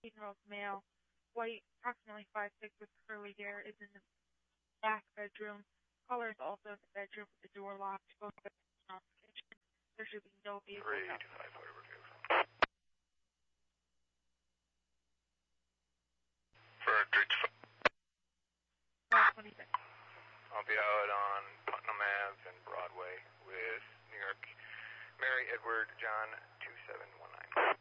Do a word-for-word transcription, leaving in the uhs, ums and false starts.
eighteen-year-old male, white, approximately five six with curly hair, is in the back bedroom. Caller is also in the bedroom with the door locked. Both bedrooms are off the kitchen. There should be no vehicles out. For three two five twenty-six. I'll be out on Putnam Ave and Broadway with New York Mary Edward John two seven